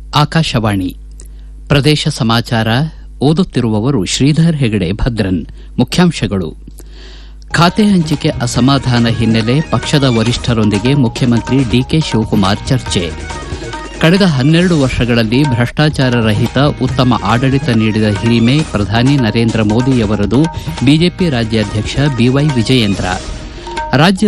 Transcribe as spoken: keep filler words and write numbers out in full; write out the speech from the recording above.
ಆಕಾಶವಾಣಿ ಪ್ರದೇಶ ಸಮಾಚಾರ ಓದುತ್ತಿರುವವರು ಶ್ರೀಧರ್ ಹೆಗಡೆ ಭದ್ರನ್. ಮುಖ್ಯಾಂಶಗಳು: ಖಾತೆ ಹಂಚಿಕೆ ಅಸಮಾಧಾನ ಹಿನ್ನೆಲೆ ಪಕ್ಷದ ವರಿಷ್ಠರೊಂದಿಗೆ ಮುಖ್ಯಮಂತ್ರಿ ಡಿಕೆ ಶಿವಕುಮಾರ್ ಚರ್ಚೆ. ಕಳೆದ ಹನ್ನೆರಡು ವರ್ಷಗಳಲ್ಲಿ ಭ್ರಷ್ಟಾಚಾರ ರಹಿತ ಉತ್ತಮ ಆಡಳಿತ ನೀಡಿದ ಹಿರಿಮೆ ಪ್ರಧಾನಿ ನರೇಂದ್ರ ಮೋದಿಯವರದು. ಬಿಜೆಪಿ ರಾಜ್ಯಾಧ್ಯಕ್ಷ ಬಿವೈ ವಿಜಯೇಂದ್ರ. ರಾಜ್ಯ